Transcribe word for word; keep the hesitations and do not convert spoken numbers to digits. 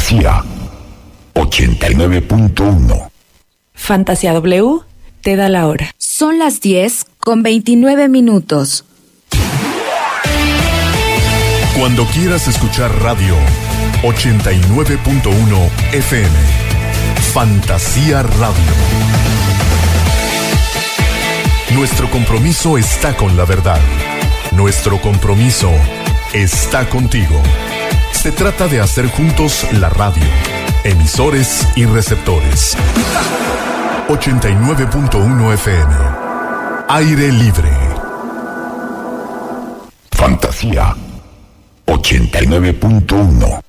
Fantasía ochenta y nueve punto uno. Fantasía W te da la hora. Son las diez con veintinueve minutos. Cuando quieras escuchar radio ochenta y nueve punto uno F M. Fantasía Radio. Nuestro compromiso está con la verdad. Nuestro compromiso está contigo. Se trata de hacer juntos la radio, emisores y receptores. ochenta y nueve punto uno F M. Aire libre. Fantasía ochenta y nueve punto uno.